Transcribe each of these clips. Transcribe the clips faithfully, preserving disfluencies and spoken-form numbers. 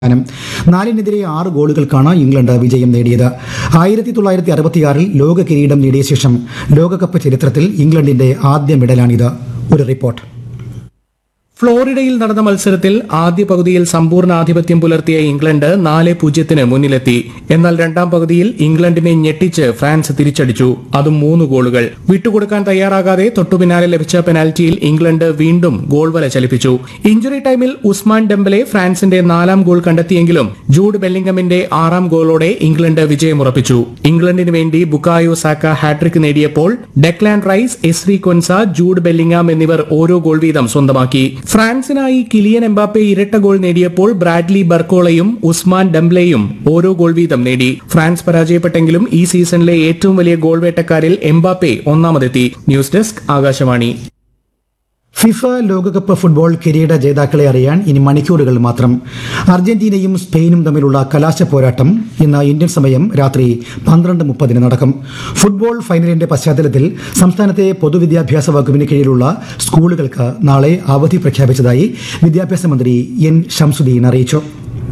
നാലിനെതിരെ ആറ് ഗോളുകൾക്കാണ് ഇംഗ്ലണ്ട് വിജയം നേടിയത്. ആയിരത്തി തൊള്ളായിരത്തി അറുപത്തിയാറിൽ ലോക കിരീടം നേടിയ ശേഷം ലോകകപ്പ് ചരിത്രത്തിൽ ഇംഗ്ലണ്ടിന്റെ ആദ്യ മെഡലാണിത്. ഒരു റിപ്പോർട്ട്. ഫ്ലോറിഡയിൽ നടന്ന മത്സരത്തിൽ ആദ്യ പകുതിയിൽ സമ്പൂർണ്ണ ആധിപത്യം പുലർത്തിയ ഇംഗ്ലണ്ട് നാല് പൂജ്യത്തിന് മുന്നിലെത്തി. എന്നാൽ രണ്ടാം പകുതിയിൽ ഇംഗ്ലണ്ടിനെ ഞെട്ടിച്ച് ഫ്രാൻസ് തിരിച്ചടിച്ചു, അതും മൂന്ന് ഗോളുകൾ. വിട്ടുകൊടുക്കാൻ തയ്യാറാകാതെ തൊട്ടുപിന്നാലെ ലഭിച്ച പെനാൽറ്റിയിൽ ഇംഗ്ലണ്ട് വീണ്ടും ഗോൾ വല ചലിപ്പിച്ചു. ഇഞ്ചുറി ടൈമിൽ ഉസ്മാൻ ഡെംബലെ ഫ്രാൻസിന്റെ നാലാം ഗോൾ കണ്ടെത്തിയെങ്കിലും ജൂഡ് ബെല്ലിംഗമിന്റെ ആറാം ഗോളോടെ ഇംഗ്ലണ്ട് വിജയമുറപ്പിച്ചു. ഇംഗ്ലണ്ടിന് വേണ്ടി ബുക്കായോ സാക്ക ഹാട്രിക് നേടിയപ്പോൾ Declan rice, Esri Konsa, Jude Bellingham എന്നിവർ ഓരോ ഗോൾ വീതം സ്വന്തമാക്കി. ഫ്രാൻസിനായി കിലിയൻ എംബാപ്പെ ഇരട്ട ഗോൾ നേടിയപ്പോൾ ബ്രാഡ്ലി ബർക്കോളയും ഉസ്മാൻ ഡംബ്ലെയും ഓരോ ഗോൾ വീതം നേടി. ഫ്രാൻസ് പരാജയപ്പെട്ടെങ്കിലും ഈ സീസണിലെ ഏറ്റവും വലിയ ഗോൾ വേട്ടക്കാരിൽ എംബാപ്പെ ഒന്നാമതെത്തി. News desk Akashvani. ഫിഫ ലോകകപ്പ് ഫുട്ബോൾ കിരീട ജേതാക്കളെ അറിയാൻ ഇനി മണിക്കൂറുകൾ മാത്രം. അർജന്റീനയും സ്പെയിനും തമ്മിലുള്ള കലാശ പോരാട്ടം ഇന്ന് ഇന്ത്യൻ സമയം രാത്രി പന്ത്രണ്ട് മുപ്പതിന് നടക്കും. ഫുട്ബോൾ ഫൈനലിന്റെ പശ്ചാത്തലത്തിൽ സംസ്ഥാനത്തെ പൊതുവിദ്യാഭ്യാസ വകുപ്പിന് കീഴിലുള്ള സ്കൂളുകൾക്ക് നാളെ അവധി പ്രഖ്യാപിച്ചതായി വിദ്യാഭ്യാസ മന്ത്രി എൻ ഷംസുദ്ദീൻ അറിയിച്ചു.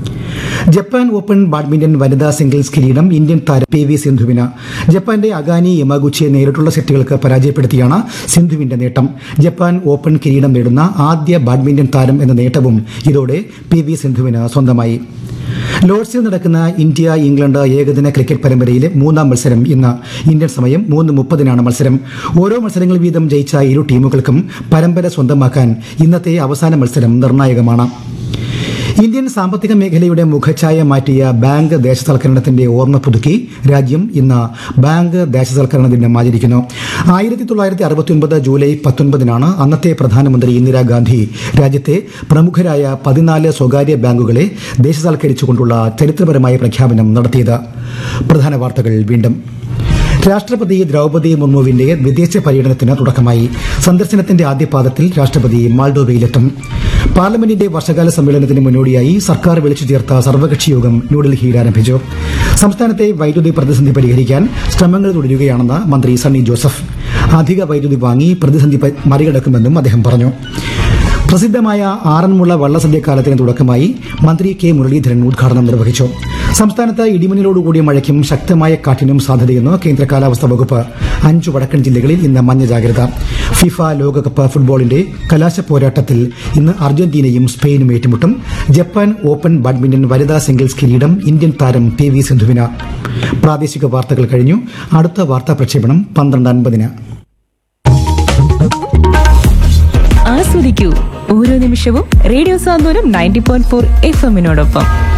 ജപ്പാൻ ഓപ്പൺ ബാഡ്മിന്റൺ വനിതാ സിംഗിൾസ് കിരീടം ഇന്ത്യൻ താരം പി വി സിന്ധുവിന്. ജപ്പാന്റെ അഗാനി യമാഗുച്ചിയെ നേരിട്ടുള്ള സെറ്റുകൾക്ക് പരാജയപ്പെടുത്തിയാണ് സിന്ധുവിന്റെ നേട്ടം. ജപ്പാൻ ഓപ്പൺ കിരീടം നേടുന്ന ആദ്യ ബാഡ്മിന്റൺ താരം എന്ന നേട്ടവും ഇതോടെ പി വി സിന്ധുവിന് സ്വന്തമായി. ലോർഡ്സിൽ നടക്കുന്ന ഇന്ത്യ ഇംഗ്ലണ്ട് ഏകദിന ക്രിക്കറ്റ് പരമ്പരയിലെ മൂന്നാം മത്സരം ഇന്ന്. ഇന്ത്യൻ സമയം മൂന്ന് മുപ്പതിനാണ് മത്സരം. ഓരോ മത്സരങ്ങൾ വീതം ജയിച്ച ഇരു ടീമുകൾക്കും പരമ്പര സ്വന്തമാക്കാൻ ഇന്നത്തെ അവസാന മത്സരം നിർണായകമാണ്. ഇന്ത്യൻ സാമ്പത്തിക മേഖലയുടെ മുഖഛായ മാറ്റിയ ബാങ്ക് ദേശസൽക്കരണത്തിന്റെ ഓർമ്മ പുതുക്കി രാജ്യം ഇന്ന് ബാങ്ക് ദേശസൽക്കരണ ദിനം ആചരിക്കുന്നു. ആയിരത്തി തൊള്ളായിരത്തി അറുപത്തി ഒൻപത് ജൂലൈ പത്തൊൻപതിനാണ് അന്നത്തെ പ്രധാനമന്ത്രി ഇന്ദിരാഗാന്ധി രാജ്യത്തെ പ്രമുഖരായ പതിനാല് സ്വകാര്യ ബാങ്കുകളെ ദേശസൽക്കരിച്ചുകൊണ്ടുള്ള ചരിത്രപരമായ പ്രഖ്യാപനം നടത്തിയത്. പ്രധാന വാർത്തകൾ വീണ്ടും. രാഷ്ട്രപതി ദ്രൗപദി മുർമുവിന്റെ വിദേശ പര്യടനത്തിന് തുടക്കമായി. സന്ദർശനത്തിന്റെ ആദ്യപാദത്തിൽ രാഷ്ട്രപതി മാൾഡോവയിലെത്തും. പാർലമെന്റിന്റെ വർഷകാല സമ്മേളനത്തിന് മുന്നോടിയായി സർക്കാർ വിളിച്ചു ചേർത്ത സർവകക്ഷി യോഗം ന്യൂഡൽഹിയിൽ ആരംഭിച്ചു. സംസ്ഥാനത്തെ വൈദ്യുതി പ്രതിസന്ധി പരിഹരിക്കാൻ ശ്രമങ്ങൾ തുടരുകയാണെന്ന് മന്ത്രി സണ്ണി ജോസഫ്. അധിക വൈദ്യുതി വാങ്ങി പ്രതിസന്ധി മറികടക്കുമെന്നും അദ്ദേഹം പറഞ്ഞു. പ്രസിദ്ധമായ ആറന്മുള വള്ളസദ്യക്കാലത്തിന് തുടക്കമായി. മന്ത്രി കെ മുരളീധരൻ ഉദ്ഘാടനം നിർവഹിച്ചു. സംസ്ഥാനത്ത് ഇടിമിന്നലോടുകൂടിയ മഴയ്ക്കും ശക്തമായ കാറ്റിനും സാധ്യതയെന്ന് കേന്ദ്ര കാലാവസ്ഥാ വകുപ്പ്. അഞ്ചു വടക്കൻ ജില്ലകളിൽ ഇന്ന് മഞ്ഞ ജാഗ്രത. ഫിഫ ലോകകപ്പ് ഫുട്ബോളിന്റെ കലാശ പോരാട്ടത്തിൽ ഇന്ന് അർജന്റീനയും സ്പെയിനും ഏറ്റുമുട്ടും. ജപ്പാൻ ഓപ്പൺ ബാഡ്മിന്റൺ വനിതാ സിംഗിൾസ് കിരീടം ഇന്ത്യൻ താരം പി വി സിന്ധുവിന്. പ്രാദേശിക വാർത്തകൾ കഴിഞ്ഞു. അടുത്ത വാർത്താ പ്രക്ഷേപണം പന്ത്രണ്ട് അൻപതിന്. ആസ്വദിക്കൂ ഓരോ നിമിഷവും റേഡിയോ സാന്ത്വനം നയൻറ്റി പോയിന്റ് ഫോർ എഫ് എമ്മിനോടൊപ്പം.